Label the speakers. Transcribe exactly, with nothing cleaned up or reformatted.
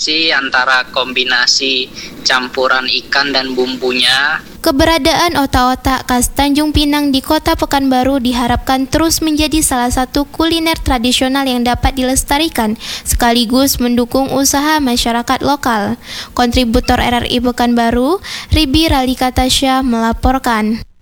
Speaker 1: variasi antara kombinasi campuran ikan dan bumbunya.
Speaker 2: Keberadaan otak-otak khas Tanjung Pinang di Kota Pekanbaru diharapkan terus menjadi salah satu kuliner tradisional yang dapat dilestarikan sekaligus mendukung usaha masyarakat lokal. Kontributor R R I Pekanbaru, Ribi Ralikatasya melaporkan.